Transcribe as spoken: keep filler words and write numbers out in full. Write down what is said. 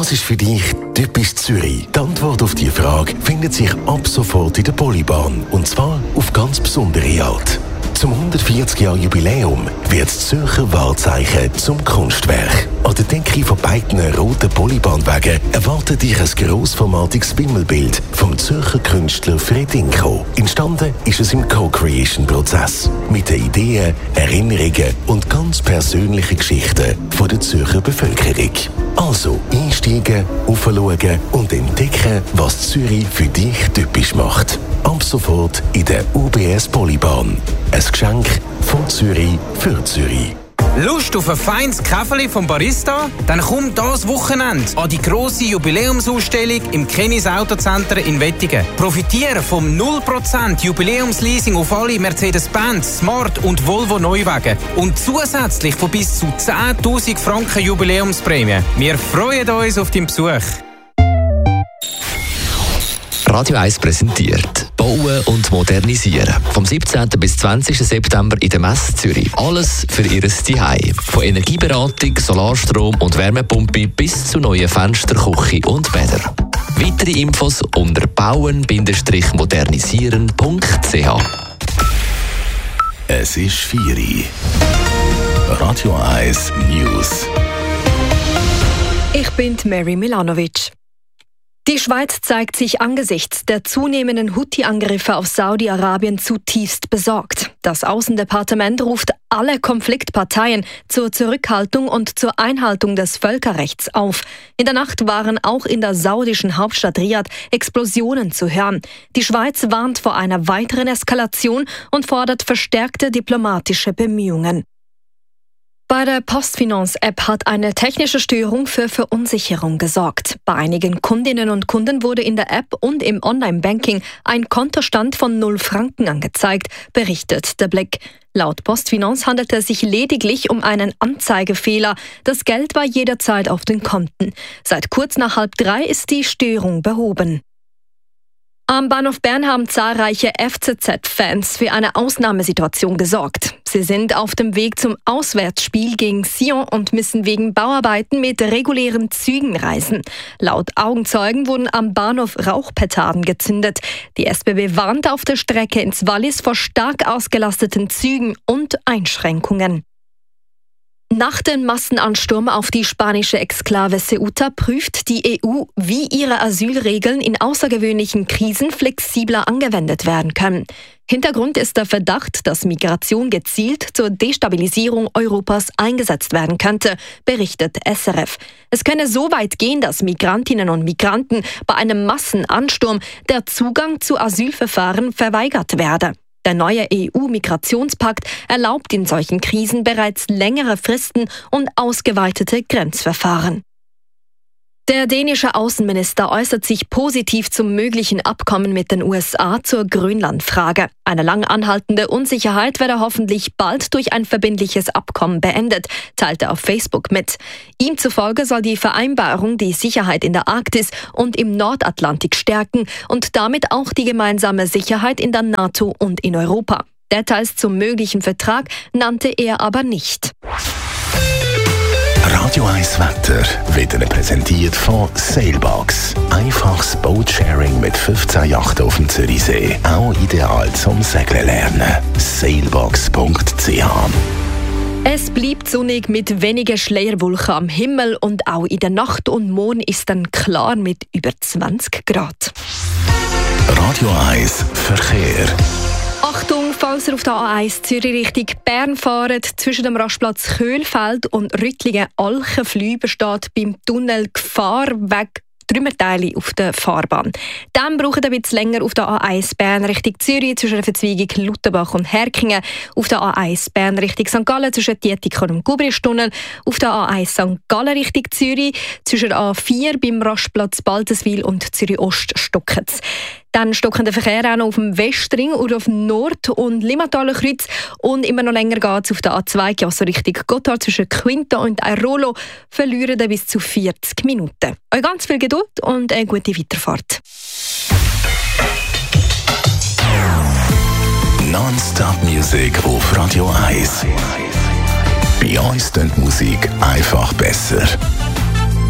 Was ist für dich typisch Zürich? Die Antwort auf diese Frage findet sich ab sofort in der Polybahn. Und zwar auf ganz besondere Art. Zum hundertvierzig Jahr Jubiläum wird das Zürcher Wahrzeichen zum Kunstwerk. An der Decke von beiden roten Polybahnwegen erwartet dich ein grossformatiges Wimmelbild vom Zürcher Künstler Fredinko. Entstanden ist es im Co-Creation-Prozess mit den Ideen, Erinnerungen und ganz persönlichen Geschichten von der Zürcher Bevölkerung. Also einsteigen, aufschauen und entdecken, was Zürich für dich typisch macht. Ab sofort in der U B S Polybahn. Ein Geschenk von Zürich für Zürich. Lust auf ein feines Käferli vom Barista? Dann komm das Wochenende an die grosse Jubiläumsausstellung im Kennis Autocenter in Wettingen. Profitiere vom null Prozent Jubiläumsleasing auf alle Mercedes-Benz, Smart und Volvo Neuwagen und zusätzlich von bis zu zehntausend Franken Jubiläumsprämie. Wir freuen uns auf deinen Besuch. Radio eins präsentiert Bauen und Modernisieren. Vom siebzehnten bis zwanzigsten September in der Messe Zürich. Alles für Ihr Zuhause. Von Energieberatung, Solarstrom und Wärmepumpe bis zu neuen Fenster, Küche und Bäder. Weitere Infos unter bauen modernisieren punkt c h. Es ist vier Uhr. Radio eins News. Ich bin Mary Milanovic. Die Schweiz zeigt sich angesichts der zunehmenden Houthi-Angriffe auf Saudi-Arabien zutiefst besorgt. Das Außendepartement ruft alle Konfliktparteien zur Zurückhaltung und zur Einhaltung des Völkerrechts auf. In der Nacht waren auch in der saudischen Hauptstadt Riad Explosionen zu hören. Die Schweiz warnt vor einer weiteren Eskalation und fordert verstärkte diplomatische Bemühungen. Bei der Postfinance-App hat eine technische Störung für Verunsicherung gesorgt. Bei einigen Kundinnen und Kunden wurde in der App und im Online-Banking ein Kontostand von null Franken angezeigt, berichtet der Blick. Laut Postfinance handelte es sich lediglich um einen Anzeigefehler. Das Geld war jederzeit auf den Konten. Seit kurz nach halb drei ist die Störung behoben. Am Bahnhof Bern haben zahlreiche F C Z-Fans für eine Ausnahmesituation gesorgt. Sie sind auf dem Weg zum Auswärtsspiel gegen Sion und müssen wegen Bauarbeiten mit regulären Zügen reisen. Laut Augenzeugen wurden am Bahnhof Rauchpetarden gezündet. Die S B B warnt auf der Strecke ins Wallis vor stark ausgelasteten Zügen und Einschränkungen. Nach dem Massenansturm auf die spanische Exklave Ceuta prüft die E U, wie ihre Asylregeln in außergewöhnlichen Krisen flexibler angewendet werden können. Hintergrund ist der Verdacht, dass Migration gezielt zur Destabilisierung Europas eingesetzt werden könnte, berichtet S R F. Es könne so weit gehen, dass Migrantinnen und Migranten bei einem Massenansturm der Zugang zu Asylverfahren verweigert werde. Der neue E U-Migrationspakt erlaubt in solchen Krisen bereits längere Fristen und ausgeweitete Grenzverfahren. Der dänische Außenminister äußert sich positiv zum möglichen Abkommen mit den U S A zur Grönlandfrage. Eine lang anhaltende Unsicherheit werde hoffentlich bald durch ein verbindliches Abkommen beendet, teilte er auf Facebook mit. Ihm zufolge soll die Vereinbarung die Sicherheit in der Arktis und im Nordatlantik stärken und damit auch die gemeinsame Sicherheit in der NATO und in Europa. Details zum möglichen Vertrag nannte er aber nicht. Radio eins Wetter wird Ihnen präsentiert von Sailbox. Einfaches Boatsharing mit fünfzehn Yachten auf dem Zürichsee. Auch ideal zum Segeln lernen. sailbox punkt c h. Es bleibt sonnig mit wenigen Schleierwolken am Himmel und auch in der Nacht und Morgen ist dann klar mit über zwanzig Grad. Radio eins Verkehr. Achtung, falls ihr auf der A eins Zürich Richtung Bern fahrt, zwischen dem Rastplatz Köhlfeld und Rüttlingen-Alchenflüh besteht beim Tunnel Gefahr wegen Trümmerteile auf der Fahrbahn. Dann braucht ihr ein bisschen länger auf der A eins Bern Richtung Zürich zwischen der Verzweigung Lutherbach und Herkingen, auf der A eins Bern Richtung Sankt Gallen zwischen Dietikon und Gubristunnel, auf der A eins Sankt Gallen Richtung Zürich zwischen der A vier beim Rastplatz Baltenswil und Zürich Ost stocket's. Dann stocken der Verkehr auch noch auf dem Westring oder auf dem Nord- und Limmataler Kreuz. Und immer noch länger geht es auf der A zwei, also Richtung Gotthard zwischen Quinto und Airolo, verlieren bis zu vierzig Minuten. Euch ganz viel Geduld und eine gute Weiterfahrt. Non-Stop Music auf Radio eins. Bei uns klingt Musik einfach besser.